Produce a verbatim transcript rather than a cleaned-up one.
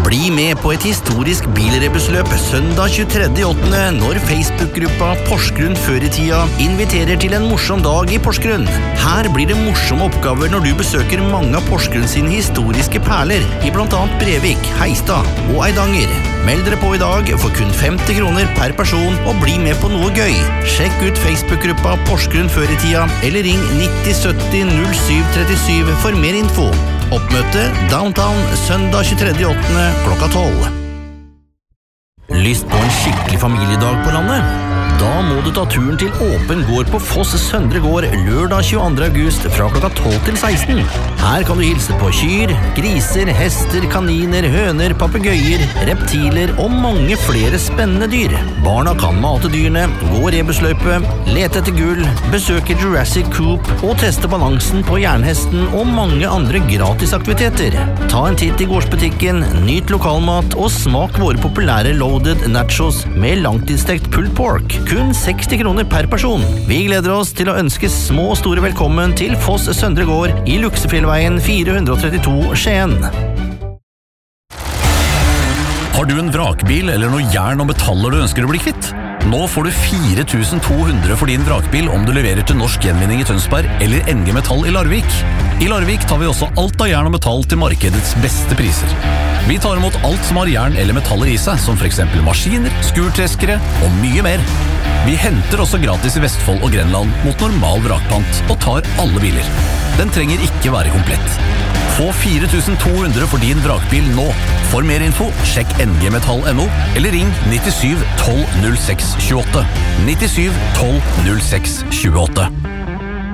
Bli med på et historisk bilrebusløp søndag tjuetredje åttende når Facebook-gruppa Porsgrunn før i tida inviterer til en morsom dag i Porsgrunn. Her blir det morsomme oppgaver når du besøker mange av Porsgrunn sine historiske perler i blant annet Brevik, Heistad og Eidanger. Meld dere på i dag for kun femti kroner per person og bli med på noe gøy. Sjekk ut Facebook-gruppa Porsgrunn før i tida eller ring nitti sytti null syv trettisju for mer info. Oppmøte Downtown søndag tjuetredje åttende klokka tolv. Lyst på en skikkelig familiedag på landet? Da må du ta turen til Åpen gård på Foss Søndre gård lørdag tjueandre august fra klokka tolv til seksten. Her kan du hilse på kyr, griser, hester, kaniner, høner, papegøyer, reptiler og mange flere spennende dyr. Barna kan mate dyrene, gå rebusløype, lete etter gull, besøke Jurassic Coop og teste balansen på jernhesten og mange andre gratisaktiviteter. Ta en titt i gårdsbutikken, nyt lokalmat og smak våre populære loaded nachos med langtidsstekt pulled pork. Kun seksti kroner per person. Vi gleder oss til å ønske små og store velkommen til Foss Søndre gård i Luksefjellveien fire hundre trettito Skien. Har du en vrakbil eller noe jern og metaller du ønsker å bli kvitt? Nå får du fire tusen to hundre for din vrakbil om du leverer til Norsk Gjenvinning i Tønsberg eller N G Metall i Larvik. I Larvik tar vi også alt av jern og metall til markedets beste priser. Vi tar imot alt som har jern eller metaller i seg, som for eksempel maskiner, skurtreskere og mye mer. Vi henter også gratis i Vestfold og Grenland mot normal vrakpant og tar alle biler. Den trenger ikke være komplett. Få fire tusen to hundre for din vrakbil nå. For mer info, sjekk n g metall punktum n o eller ring nittisju tolv null seks tjueåtte. nittisju tolv null seks tjueåtte.